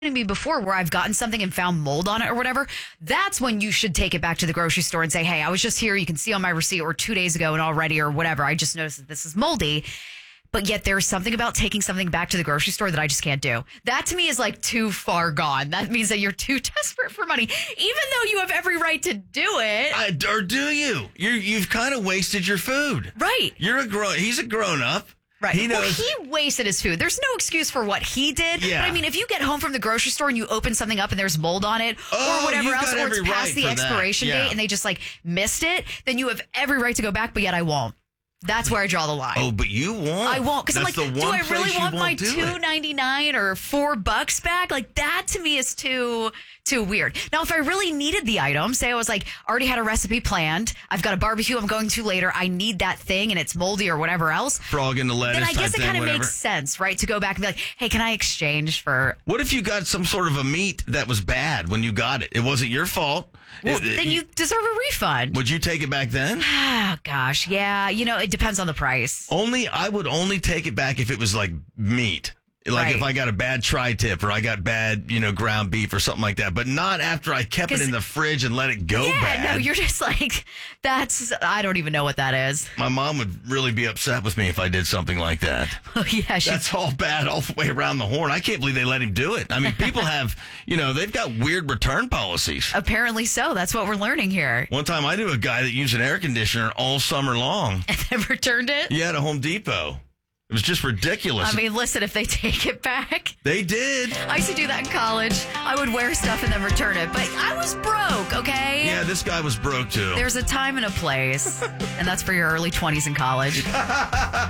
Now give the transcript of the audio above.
to me before where I've gotten something and found mold on it or whatever, that's when you should take it back to the grocery store and say, hey, I was just here. You can see on my receipt or 2 days ago and already or whatever. I just noticed that this is moldy. But yet there's something about taking something back to the grocery store that I just can't do. That to me is like too far gone. That means that you're too desperate for money, even though you have every right to do it. Or do you? You've kind of wasted your food. Right. He's a grown up. Right. He knows. Well, he wasted his food. There's no excuse for what he did. Yeah. But I mean, if you get home from the grocery store and you open something up and there's mold on it or whatever else, or it's past the expiration date and they just like missed it, then you have every right to go back, but yet I won't. That's where I draw the line. Oh, but you won't. I won't, because I'm like, do I really want my $2.99 or $4 back? Like that to me is too weird. Now, if I really needed the item, say I was like already had a recipe planned, I've got a barbecue I'm going to later, I need that thing and it's moldy or whatever else. Frog in the lettuce. Then I guess it kind of whatever. makes sense, right? To go back and be like, hey, can I exchange for? What if you got some sort of a meat that was bad when you got it? It wasn't your fault. Well, then you deserve a refund. Would you take it back then? Oh, gosh. Yeah. You know, it depends on the price. I would only take it back if it was like meat. Like if I got a bad tri-tip or I got bad, ground beef or something like that. But not after I kept it in the fridge and let it go bad. No, you're just like, I don't even know what that is. My mom would really be upset with me if I did something like that. Oh, yeah. That's all bad all the way around the horn. I can't believe they let him do it. I mean, people have, they've got weird return policies. Apparently so. That's what we're learning here. One time I knew a guy that used an air conditioner all summer long. And then returned it? Yeah, at a Home Depot. It was just ridiculous. I mean, listen, if they take it back. They did. I used to do that in college. I would wear stuff and then return it. But I was broke, okay? Yeah, this guy was broke too. There's a time and a place. And that's for your early 20s in college.